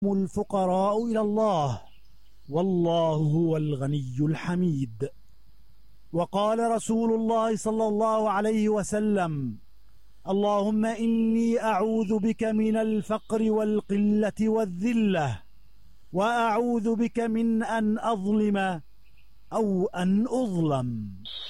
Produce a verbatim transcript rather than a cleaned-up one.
الفقراء إلى الله، والله هو الغني الحميد. وقال رسول الله صلى الله عليه وسلم: اللهم إني أعوذ بك من الفقر والقلة والذلة، وأعوذ بك من أن أظلم أو أن أظلم.